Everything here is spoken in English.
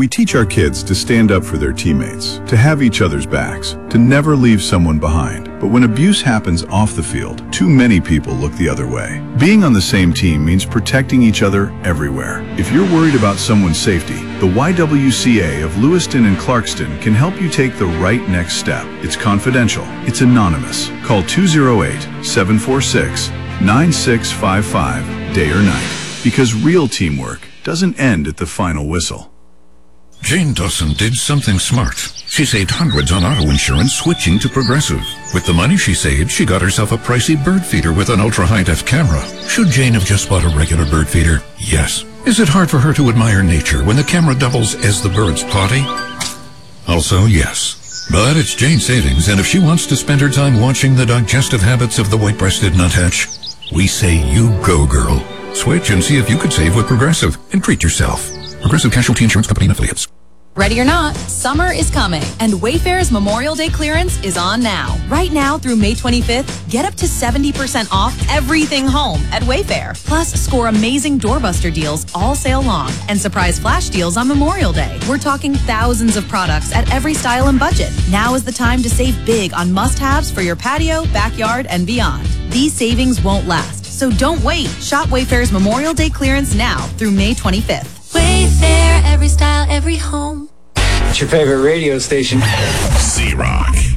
We teach our kids to stand up for their teammates, to have each other's backs, to never leave someone behind. But when abuse happens off the field, too many people look the other way. Being on the same team means protecting each other everywhere. If you're worried about someone's safety, the YWCA of Lewiston and Clarkston can help you take the right next step. It's confidential. It's anonymous. Call 208-746-9655, day or night. Because real teamwork doesn't end at the final whistle. Jane Dawson did something smart. She saved hundreds on auto insurance switching to Progressive. With the money she saved, she got herself a pricey bird feeder with an ultra-high-def camera. Should Jane have just bought a regular bird feeder? Yes. Is it hard for her to admire nature when the camera doubles as the bird's potty? Also, yes. But it's Jane's savings, and if she wants to spend her time watching the digestive habits of the white-breasted nuthatch, we say you go, girl. Switch and see if you could save with Progressive and treat yourself. Progressive Casualty Insurance Company and Affiliates. Ready or not, summer is coming, and Wayfair's Memorial Day clearance is on now. Right now through May 25th, get up to 70% off everything home at Wayfair. Plus, score amazing doorbuster deals all sale long and surprise flash deals on Memorial Day. We're talking thousands of products at every style and budget. Now is the time to save big on must-haves for your patio, backyard, and beyond. These savings won't last, so don't wait. Shop Wayfair's Memorial Day clearance now through May 25th. Wayfair, every style, every home. What's your favorite radio station? Z-Rock.